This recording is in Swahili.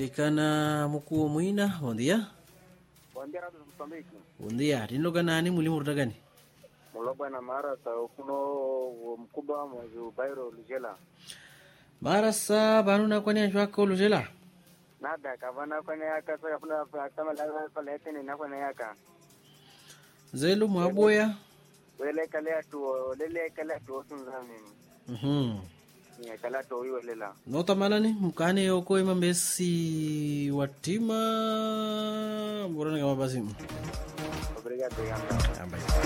Moçambicana Muku Muina, bom dia. Bom dia, Rádio Moçambique. Bom dia, Rinoga nani mulimu gani? Mulobwa na Marasa kuno mkubwa mwazu Bairo Lugela. Marasa banuna kwani anjwako Lugela? Nada kavana kwani yaka so yafuna kama la pale yake na kwani yaka. Zelu mwaboya. Wele kale tu sunzani. Ni kala to yolela. Nota malani mkane yoko imambesi watima. Mbona kama basi. Obrigado, Yamba.